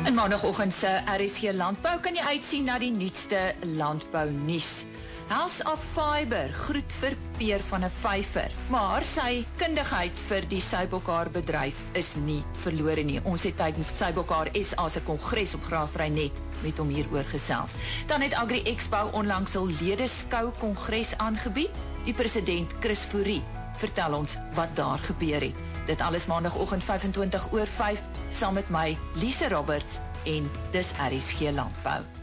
In maandagoggend se RSG Landbou kan jy uitsien na die nuutste landbou nuus. House of Fiber groet vir Peer van 'n Vyver, maar sy kundigheid vir die Sybokar bedryf is nie verlore nie. Ons het tydens Sybokar SA se kongres op Graafrenet met hom hieroor gesels. Dan het Agri Expo onlangs hul ledeskou kongres aangebied. Die president Chris Fourie vertel ons wat daar gebeur het. Dit alles maandagoggend 25 oor 5 saam met my Lise Roberts en dis RSG Landbou.